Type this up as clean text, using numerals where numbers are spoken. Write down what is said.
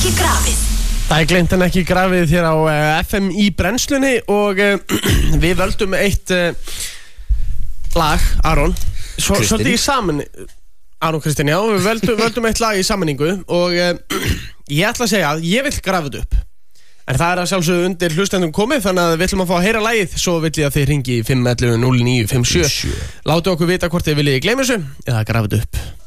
ekki grafið. Það gleymt en ekki grafið hér á FM í brennslunni og við völdum eitt lag, Aron, svolítið í saman. Aron Kristinn, já, við völdum eitt lag í sammenningu og ég ætla að segja að ég vil grafa þetta upp. En það að sjálfsögðu undir hlustendum komið, þannig að við ætlum að fá að heyra lagið, svo vil ég að þið hringi 511 0957. Láttu okkur vita hvort þið viljið gleyma þessu eða grafa þetta upp.